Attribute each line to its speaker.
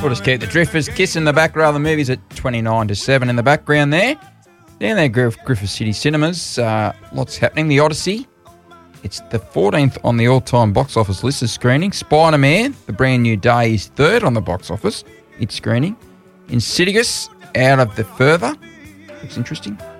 Speaker 1: We'll just keep the Drifters kissing the back row of the movies at 29-7 in the background there. Down there, Griffith City Cinemas. Lots happening. The Odyssey. It's the 14th on the all-time box office list of screening. Spider-Man, The Brand New Day, is third on the box office. It's screening. Insidious, Out of the Further. Looks interesting.